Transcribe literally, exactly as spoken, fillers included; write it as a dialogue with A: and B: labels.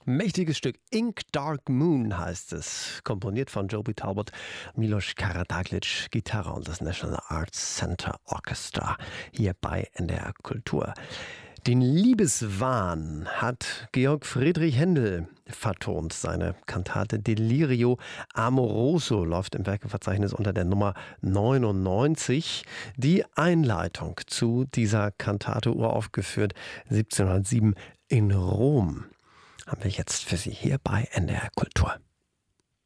A: Mächtiges Stück. Ink Dark Moon heißt es. Komponiert von Joby Talbot, Milos Karadaglic, Gitarre und das National Arts Center Orchestra. Hier bei N D R Kultur. Den Liebeswahn hat Georg Friedrich Händel vertont. Seine Kantate Delirio Amoroso läuft im Werkeverzeichnis unter der Nummer neunundneunzig. Die Einleitung zu dieser Kantate, uraufgeführt siebzehnhundertsieben in Rom, haben wir jetzt für Sie hier bei N D R Kultur.